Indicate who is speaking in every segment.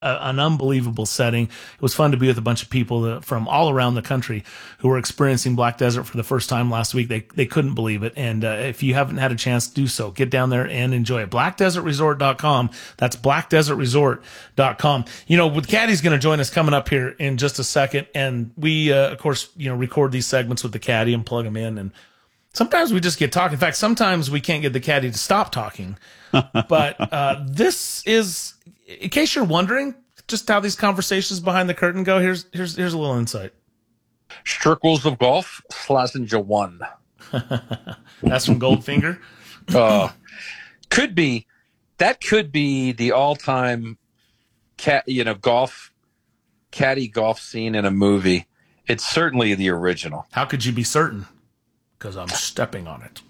Speaker 1: an unbelievable setting. It was fun to be with a bunch of people from all around the country who were experiencing Black Desert for the first time last week. They couldn't believe it. And if you haven't had a chance to do so, get down there and enjoy it. BlackDesertResort.com. That's BlackDesertResort.com. With Caddy's going to join us coming up here in just a second. And we, of course, record these segments with the Caddy and plug them in. And sometimes we just get talking. In fact, sometimes we can't get the Caddy to stop talking. But this is, in case you're wondering just how these conversations behind the curtain go, here's a little insight.
Speaker 2: Strickles of golf, Slazenger 1.
Speaker 1: That's from Goldfinger.
Speaker 2: Could be the all-time caddy golf scene in a movie. It's certainly the original.
Speaker 1: How could you be certain? Because I'm stepping on it.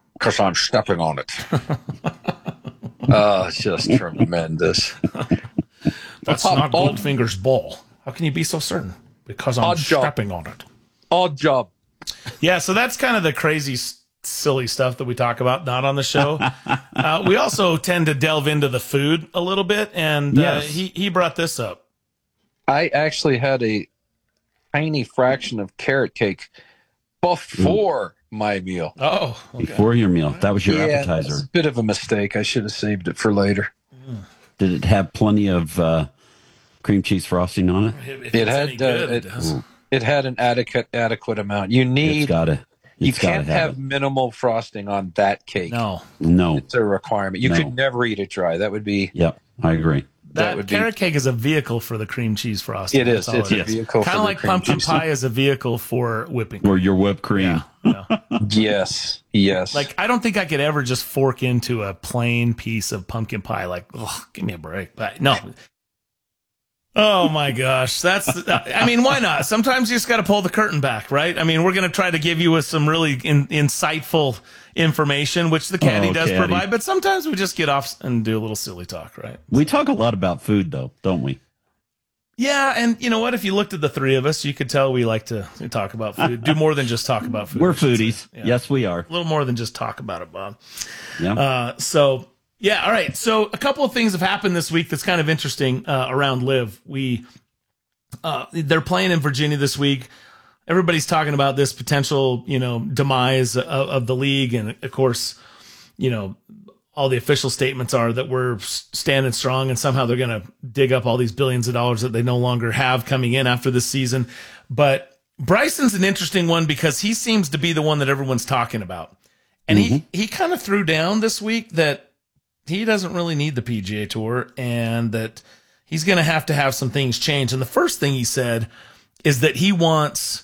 Speaker 2: It's just tremendous.
Speaker 1: That's not Goldfinger's ball. How can you be so certain? Because I'm stepping on it.
Speaker 2: Odd job.
Speaker 1: Yeah, so that's kind of the crazy, silly stuff that we talk about, not on the show. We also tend to delve into the food a little bit, and
Speaker 3: yes.
Speaker 1: He brought this up.
Speaker 2: I actually had a tiny fraction of carrot cake before my meal.
Speaker 1: Oh, okay.
Speaker 3: Before your meal. That was your appetizer.
Speaker 2: It's a bit of a mistake. I should have saved it for later.
Speaker 3: Did it have plenty of cream cheese frosting on it?
Speaker 2: It had an adequate amount. You can't have minimal frosting on that cake.
Speaker 1: No.
Speaker 2: It's a requirement. You could never eat it dry. That would be.
Speaker 3: Yep, I agree.
Speaker 1: That carrot cake is a vehicle for the cream cheese frosting.
Speaker 2: It is. It's a vehicle.
Speaker 1: Kind of like pumpkin pie is a vehicle for whipping cream.
Speaker 3: Or your whipped cream.
Speaker 1: Yeah.
Speaker 2: Yes.
Speaker 1: Like, I don't think I could ever just fork into a plain piece of pumpkin pie. Like, give me a break. But no. Oh my gosh. Why not? Sometimes you just got to pull the curtain back, right? I mean, we're going to try to give you some really insightful information, which the Caddy does provide, but sometimes we just get off and do a little silly talk, right?
Speaker 3: We talk a lot about food, though, don't we?
Speaker 1: Yeah, and you know what? If you looked at the three of us, you could tell we like to talk about food. Do more than just talk about food.
Speaker 3: We're foodies.
Speaker 1: Yeah.
Speaker 3: Yes, we are.
Speaker 1: A little more than just talk about it, Bob.
Speaker 3: Yeah.
Speaker 1: All right. So a couple of things have happened this week that's kind of interesting around LIV. They're playing in Virginia this week. Everybody's talking about this potential, demise of the league. And of course, all the official statements are that we're standing strong and somehow they're going to dig up all these billions of dollars that they no longer have coming in after this season. But Bryson's an interesting one because he seems to be the one that everyone's talking about. And he kind of threw down this week that he doesn't really need the PGA Tour and that he's going to have some things change. And the first thing he said is that he wants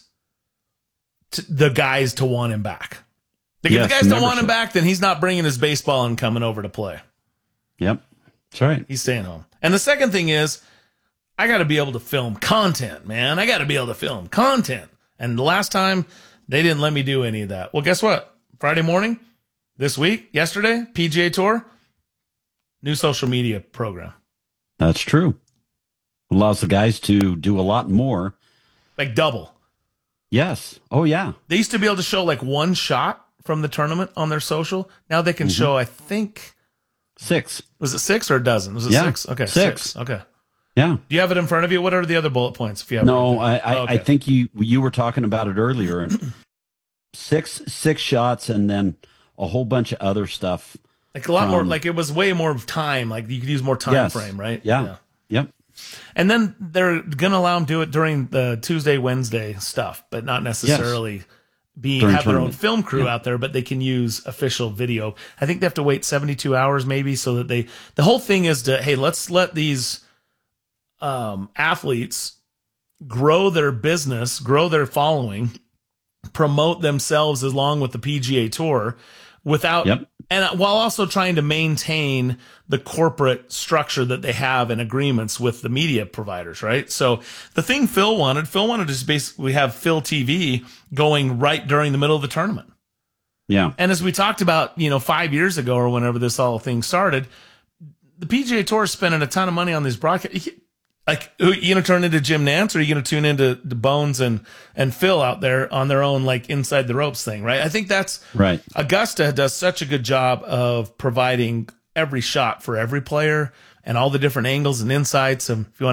Speaker 1: the guys to want him back. If the guys don't want him back, then he's not bringing his baseball and coming over to play.
Speaker 3: Yep. That's right.
Speaker 1: He's staying home. And the second thing is, I got to be able to film content, man. I got to be able to film content. And the last time, they didn't let me do any of that. Well, guess what? Friday morning, yesterday, PGA Tour, new social media program.
Speaker 3: That's true. Allows the guys to do a lot more.
Speaker 1: Like double.
Speaker 3: Yes. Oh, yeah.
Speaker 1: They used to be able to show like one shot from the tournament on their social. Now they can show, I think...
Speaker 3: 6.
Speaker 1: Was it 6 or a dozen? Was it 6? Okay, 6. Okay.
Speaker 3: Yeah.
Speaker 1: Do you have it in front of you? What are the other bullet points? If you have
Speaker 3: I think you were talking about it earlier. six shots and then a whole bunch of other stuff.
Speaker 1: Like a lot more, like it was way more time. Like you could use more time frame, right?
Speaker 3: Yeah. Yep.
Speaker 1: And then they're going to allow them to do it during the Tuesday, Wednesday stuff, but not necessarily have their own film crew out there, but they can use official video. I think they have to wait 72 hours maybe so that the whole thing is let's let these athletes grow their business, grow their following, promote themselves along with the PGA Tour and while also trying to maintain the corporate structure that they have in agreements with the media providers, right? So the thing Phil wanted to just basically have Phil TV going right during the middle of the tournament.
Speaker 3: Yeah.
Speaker 1: And as we talked about, 5 years ago or whenever this whole thing started, the PGA Tour is spending a ton of money on these broadcasts. Like, are you going to turn into Jim Nantz or are you going to tune into the Bones and Phil out there on their own, like inside the ropes thing, right? I think that's
Speaker 3: right.
Speaker 1: Augusta does such a good job of providing every shot for every player and all the different angles and insights. If you want